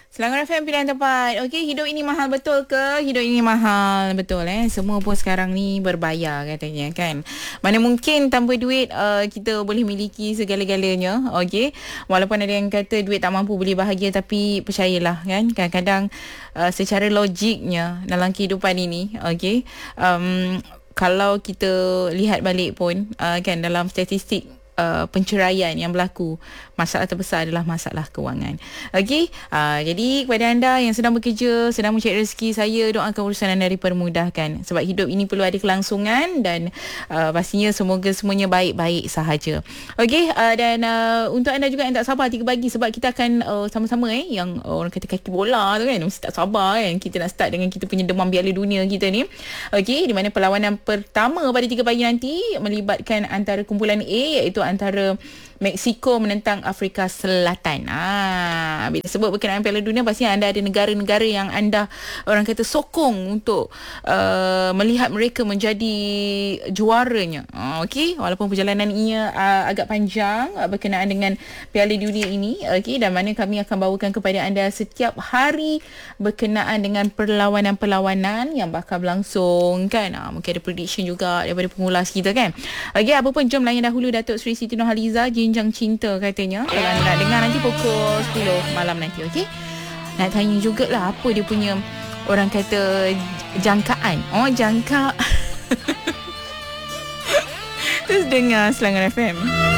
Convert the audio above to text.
Selangor FM pilihan tepat. Okey, hidup ini mahal betul ke? Hidup ini mahal betul Semua pun sekarang ni berbayar katanya kan. Mana mungkin tanpa duit kita boleh miliki segala-galanya. Okey. Walaupun ada yang kata duit tak mampu beli bahagia, tapi percayalah kan, kadang-kadang secara logiknya dalam kehidupan ini, okey, kalau kita lihat balik pun kan, dalam statistik penceraian yang berlaku, masalah terbesar adalah masalah kewangan. Okey, jadi kepada anda yang sedang bekerja, sedang mencari rezeki, saya doakan urusan anda dipermudahkan, sebab hidup ini perlu ada kelangsungan dan pastinya semoga semuanya baik-baik sahaja. Okey, dan untuk anda juga yang tak sabar 3 pagi, sebab kita akan sama-sama yang orang kata kaki bola tu kan, mesti tak sabar kan, kita nak start dengan kita punya demam Piala Dunia kita ni. Okey, di mana perlawanan pertama pada 3 pagi nanti melibatkan antara kumpulan A, iaitu antara Mexico menentang Afrika Selatan. Bila sebut berkenaan Piala Dunia, pasti anda ada negara-negara yang anda orang kata sokong untuk melihat mereka menjadi juaranya. Okey, walaupun perjalanan ia agak panjang berkenaan dengan Piala Dunia ini, okey, dan mana kami akan bawakan kepada anda setiap hari berkenaan dengan perlawanan-perlawanan yang bakal berlangsung kan. Mungkin ada prediction juga daripada pengulas kita kan. Okey, apa pun jom layan dahulu Datuk Seri Siti Nurhaliza, Jinjang Cinta katanya. Kalau anda nak dengar nanti pukul 10 malam nanti, okey. Nak tanya jugalah apa dia punya orang kata jangkaan. Jangka. Terus dengar Selangor FM.